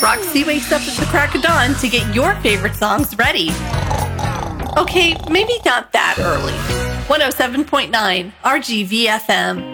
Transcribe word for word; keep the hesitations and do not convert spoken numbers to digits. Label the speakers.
Speaker 1: Roxy wakes up at the crack of dawn to get your favorite songs ready. Okay, maybe not that early. one oh seven point nine R G V F M.